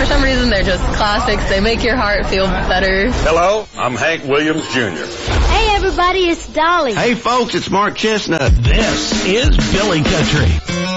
For some reason, they're just classics. They make your heart feel better. Hello, I'm Hank Williams Jr. Hey, everybody, it's Dolly. Hey, folks, it's Mark Chestnut. This is Billy Country.